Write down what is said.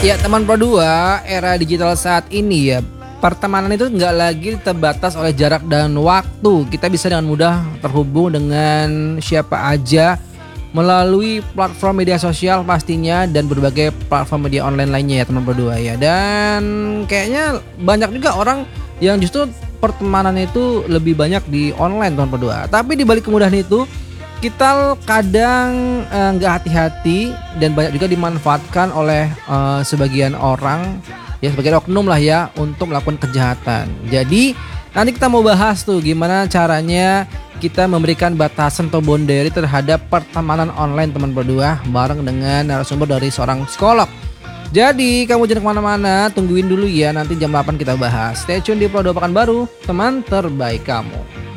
Ya teman Pro 2, era digital saat ini ya, pertemanan itu nggak lagi terbatas oleh jarak dan waktu. Kita bisa dengan mudah terhubung dengan siapa aja melalui platform media sosial pastinya dan berbagai platform media online lainnya ya teman Pro 2 ya. Dan kayaknya banyak juga orang yang justru pertemanan itu lebih banyak di online teman Pro 2. Tapi di balik kemudahan itu kita kadang nggak hati-hati dan banyak juga dimanfaatkan oleh sebagian orang ya, sebagian oknum lah ya, untuk melakukan kejahatan. Jadi nanti kita mau bahas tuh gimana caranya kita memberikan batasan atau boundary terhadap pertemanan online teman berdua bareng dengan narasumber dari seorang psikolog. Jadi kamu jangan kemana-mana, tungguin dulu ya, nanti jam 8 kita bahas. Stay tune di Pro 2 Pekanbaru, teman terbaik kamu.